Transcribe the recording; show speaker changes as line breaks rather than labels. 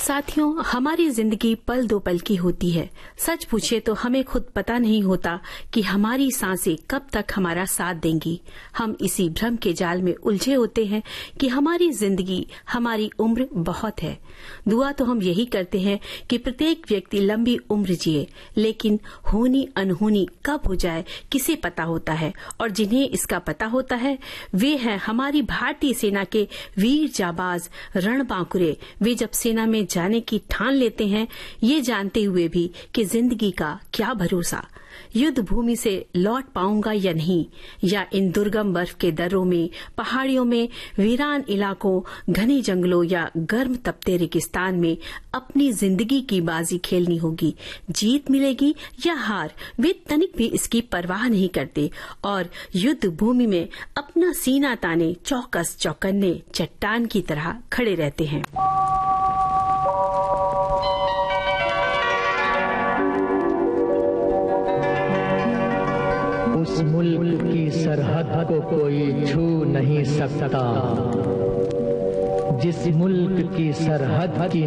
साथियों, हमारी जिंदगी पल दो पल की होती है। सच पूछे तो हमें खुद पता नहीं होता कि हमारी सांसें कब तक हमारा साथ देंगी। हम इसी भ्रम के जाल में उलझे होते हैं कि हमारी जिंदगी, हमारी उम्र बहुत है। दुआ तो हम यही करते हैं कि प्रत्येक व्यक्ति लंबी उम्र जिए, लेकिन होनी अनहोनी कब हो जाए किसे पता होता है। और जिन्हें इसका पता होता है वे हैं हमारी भारतीय सेना के वीर जाबाज रणबांकुरे। वे जब सेना में जाने की ठान लेते हैं, ये जानते हुए भी कि जिंदगी का क्या भरोसा, युद्ध भूमि से लौट पाऊंगा या नहीं, या इन दुर्गम बर्फ के दर्रों में, पहाड़ियों में, वीरान इलाकों, घने जंगलों या गर्म तपते रेगिस्तान में अपनी जिंदगी की बाजी खेलनी होगी। जीत मिलेगी या हार, वे तनिक भी इसकी परवाह नहीं करते और युद्ध भूमि में अपना सीना ताने चौकस चौकन्ने चट्टान की तरह खड़े रहते हैं।
उस मुल्क की सरहद को कोई छू नहीं सकता, जिस मुल्क की सरहद की